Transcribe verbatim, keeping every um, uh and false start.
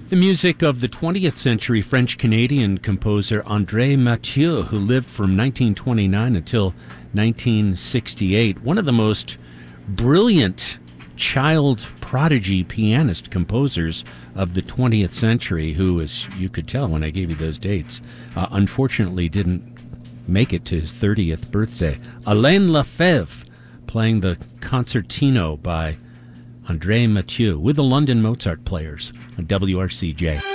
The music of the twentieth century French-Canadian composer André Mathieu, who lived from nineteen twenty-nine until nineteen sixty-eight. One of the most brilliant child prodigy pianist composers of the twentieth century, who, as you could tell when I gave you those dates, uh, unfortunately didn't make it to his thirtieth birthday. Alain Lefebvre playing the concertino by André Mathieu with the London Mozart Players on W R C J.